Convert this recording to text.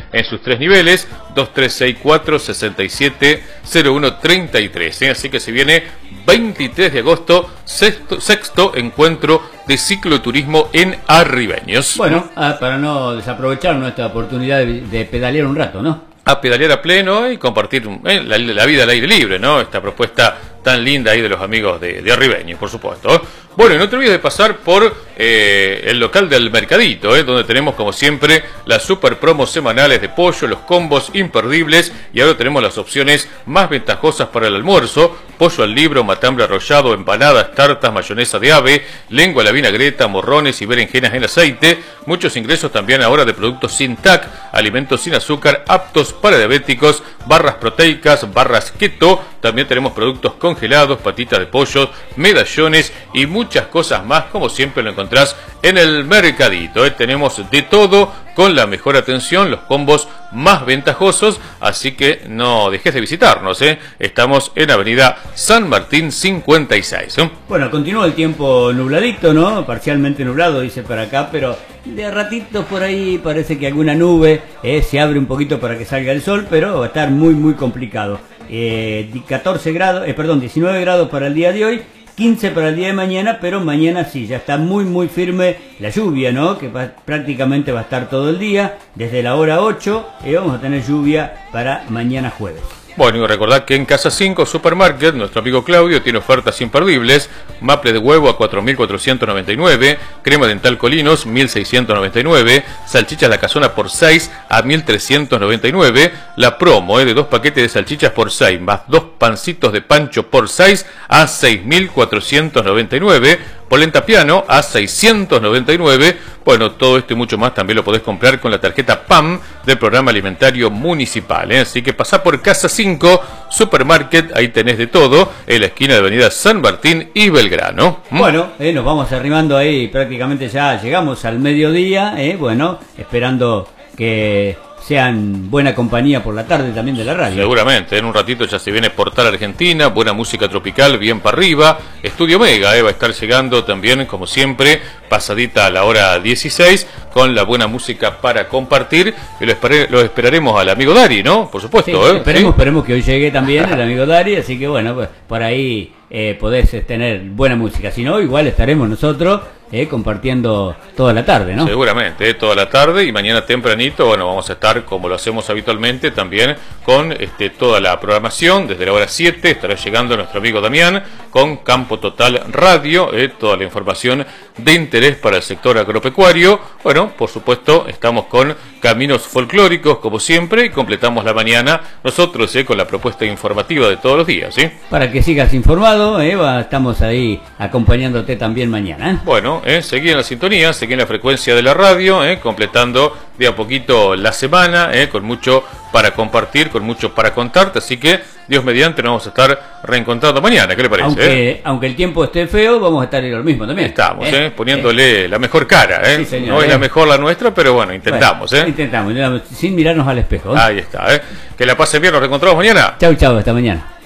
en sus 3 niveles, 2364-670133. Así que se viene 23 de agosto, sexto encuentro de cicloturismo en Arribeños. Bueno, para no desaprovechar nuestra oportunidad de pedalear un rato, ¿no? A pedalear a pleno y compartir la vida al aire libre, ¿no? Esta propuesta tan linda ahí de los amigos de Arribeños, por supuesto. Bueno, y no te olvides de pasar por el local del Mercadito, donde tenemos como siempre las super promos semanales de pollo, los combos imperdibles, y ahora tenemos las opciones más ventajosas para el almuerzo: pollo al libro, matambre arrollado, empanadas, tartas, mayonesa de ave, lengua a la vinagreta, morrones y berenjenas en aceite. Muchos ingresos también ahora de productos sin TAC, alimentos sin azúcar, aptos para diabéticos, barras proteicas, barras keto. También tenemos productos congelados, patitas de pollo, medallones y muchas cosas más. Como siempre lo encontrás en el Mercadito. Tenemos de todo con la mejor atención, los combos más ventajosos, así que no dejes de visitarnos. Estamos en Avenida San Martín 56. Bueno, continúa el tiempo nubladito, ¿no? Parcialmente nublado, dice para acá, pero de ratito por ahí parece que alguna nube se abre un poquito para que salga el sol, pero va a estar muy complicado. 19 grados para el día de hoy, 15 para el día de mañana, pero mañana sí, ya está muy firme la lluvia, ¿no? Que prácticamente va a estar todo el día, desde la hora 8, vamos a tener lluvia para mañana jueves. Bueno, y recordad que en Casa 5 Supermarket, nuestro amigo Claudio tiene ofertas imperdibles: maple de huevo a 4.499, crema dental Colinos 1.699, salchichas La Casona por 6 a 1.399, la promo de 2 paquetes de salchichas por 6 más 2 pancitos de pancho por 6 a 6.499, polenta piano a 699. Bueno, todo esto y mucho más también lo podés comprar con la tarjeta PAM del Programa Alimentario Municipal. Así que pasá por Casa 5 Supermarket, ahí tenés de todo, en la esquina de Avenida San Martín y Belgrano. Bueno, nos vamos arrimando ahí, prácticamente ya llegamos al mediodía, bueno, esperando que sean buena compañía por la tarde también de la radio. Seguramente, en un ratito ya se viene Portal Argentina, buena música tropical, bien para arriba. Estudio Mega va a estar llegando también, como siempre, pasadita a la hora 16, con la buena música para compartir. Y lo esperaremos al amigo Dari, ¿no? Por supuesto. Sí, esperemos que hoy llegue también el amigo Dari, así que bueno, pues por ahí podés tener buena música. Si no, igual estaremos nosotros compartiendo toda la tarde, ¿no? Seguramente, toda la tarde, y mañana tempranito, bueno, vamos a estar, como lo hacemos habitualmente, también con toda la programación. Desde la hora 7 estará llegando nuestro amigo Damián con Campo Total Radio, toda la información de interés para el sector agropecuario. Bueno, por supuesto, estamos con Caminos Folclóricos, como siempre, y completamos la mañana nosotros con la propuesta informativa de todos los días, ¿sí? Para que sigas informado, estamos ahí acompañándote también mañana. Bueno, seguí en la sintonía, seguí en la frecuencia de la radio, completando de a poquito la semana, con mucho para compartir, con mucho para contarte, así que Dios mediante nos vamos a estar reencontrando mañana. ¿Qué le parece? Aunque el tiempo esté feo, vamos a estar en lo mismo también. Estamos, poniéndole la mejor cara, Sí, señor, no es la mejor la nuestra, pero bueno, intentamos, Intentamos, sin mirarnos al espejo. Ahí está, Que la pasen bien, nos reencontramos mañana. Chau, hasta mañana.